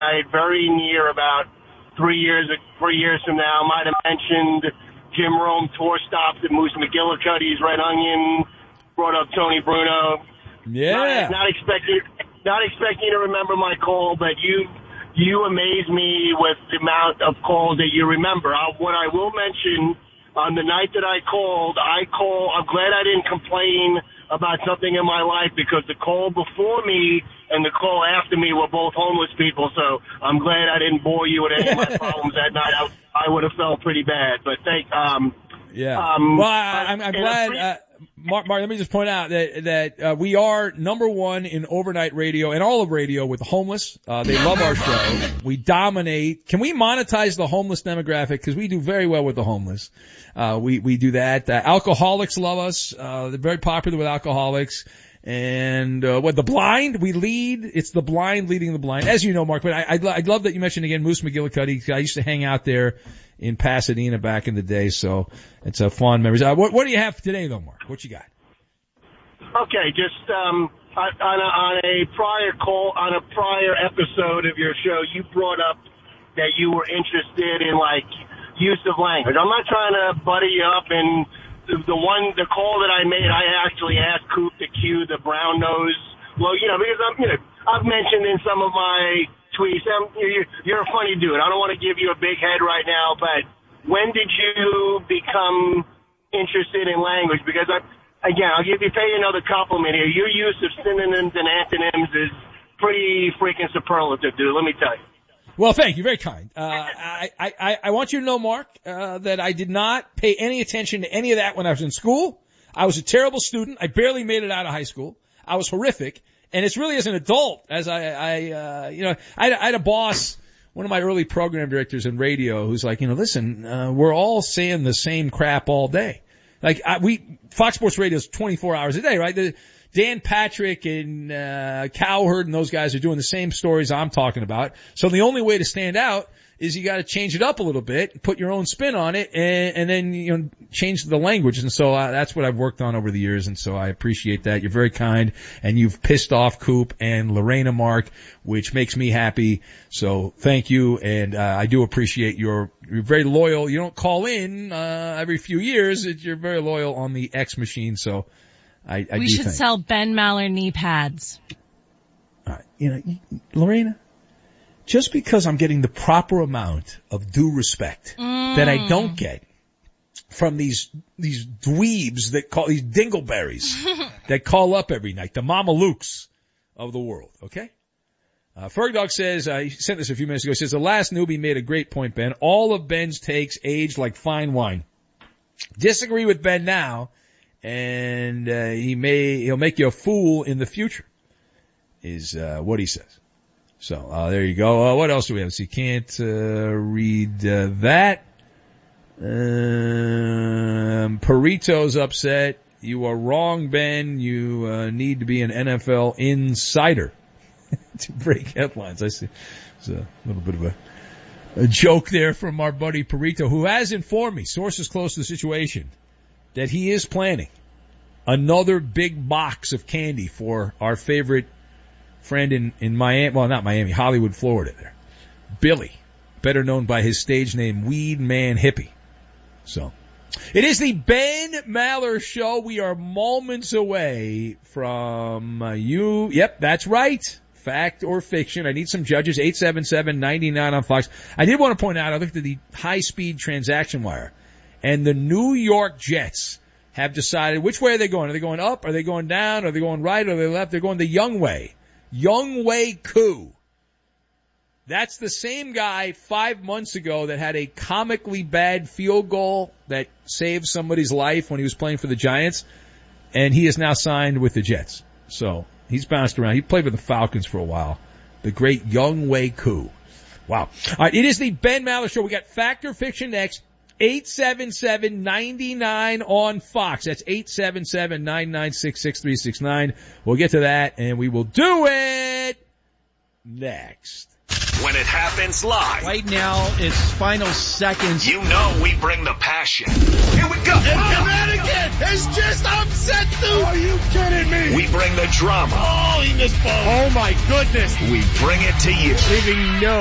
night, very near about 3 years from now. Might have mentioned Jim Rome tour stops at Moose McGillicuddy's, Red Onion, brought up Tony Bruno. Yeah. Not expecting you to remember my call, but you amaze me with the amount of calls that you remember. What I will mention, on the night that I called, I'm glad I didn't complain about something in my life, because the call before me and the call after me were both homeless people, so I'm glad I didn't bore you with any of my problems that night. I would have felt pretty bad, but I'm glad, Mark, let me just point out that we are number one in overnight radio and all of radio with the homeless. They love our show. We dominate. Can we monetize the homeless demographic? Because we do very well with the homeless. We do that. Alcoholics love us. They're very popular with alcoholics. And the blind, we lead. It's the blind leading the blind, as you know, Mark. But I love that you mentioned again Moose McGillicuddy. I used to hang out there in Pasadena back in the day, so it's a fond memories. What do you have today, though, Mark? What you got? Okay, just on a prior episode of your show, you brought up that you were interested in use of language. I'm not trying to buddy you up, and the call that I made, I actually asked Coop to cue the brown nose. Well, because I've mentioned in some of my tweets, you're a funny dude. I don't want to give you a big head right now, but when did you become interested in language? Because I'll pay you another compliment here. Your use of synonyms and antonyms is pretty freaking superlative, dude. Let me tell you. Well, thank you. Very kind. I want you to know, Mark, that I did not pay any attention to any of that when I was in school. I was a terrible student. I barely made it out of high school. I was horrific. And it's really as an adult, as I had a boss, one of my early program directors in radio, who's like, listen, we're all saying the same crap all day. Fox Sports Radio is 24 hours a day, right? Dan Patrick and Cowherd and those guys are doing the same stories I'm talking about. So the only way to stand out is you got to change it up a little bit, put your own spin on it, and then change the language. And so that's what I've worked on over the years, and so I appreciate that. You're very kind, and you've pissed off Coop and Lorena, Mark, which makes me happy. So thank you, and I do appreciate you're very loyal. You don't call in every few years. You're very loyal on the X machine, so we should sell Ben Maller knee pads. Lorena, just because I'm getting the proper amount of due respect that I don't get from these dweebs these dingleberries that call up every night, the Mama Lukes of the world, okay? Fergdog says, he sent this a few minutes ago, says, the last newbie made a great point, Ben. All of Ben's takes age like fine wine. Disagree with Ben now, and he'll make you a fool in the future, is what he says. So there you go. What else do we have? So you can't read that. Perito's upset. You are wrong, Ben. You need to be an NFL insider to break headlines. I see. It's a little bit of a joke there from our buddy Perito, who has informed me, sources close to the situation, that he is planning another big box of candy for our favorite friend in Miami, well, not Miami, Hollywood, Florida there. Billy, better known by his stage name, Weed Man Hippie. So, it is the Ben Maller Show. We are moments away from you. Yep, that's right. Fact or fiction. I need some judges. 877-99 on Fox. I did want to point out, I looked at the high-speed transaction wire, and the New York Jets have decided which way are they going. Are they going up? Are they going down? Are they going right? Are they left? They're going the Young way. Young Wei Koo. That's the same guy 5 months ago that had a comically bad field goal that saved somebody's life when he was playing for the Giants, and he is now signed with the Jets. So he's bounced around. He played with the Falcons for a while. The great Young Wei Koo. Wow. All right, it is the Ben Maller Show. We got Fact or Fiction next. 877-99 on Fox. That's 877-996-6369. We'll get to that, and we will do it next. When it happens live. Right now, it's final seconds. You know we bring the passion. Here we go. And Connecticut has just upset Duke. Are you kidding me? We bring the drama. Oh, he missed ball. Oh, my goodness. We bring it to you. Leaving no